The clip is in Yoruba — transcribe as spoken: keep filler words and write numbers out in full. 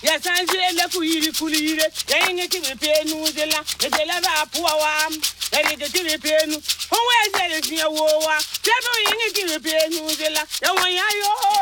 ya sanje le kuiri kulire ya inge tibe penu de la de la ba puwa ya de tibe penu onwe je le fi wo wa tebo inge tibe penu de la ya won ya yo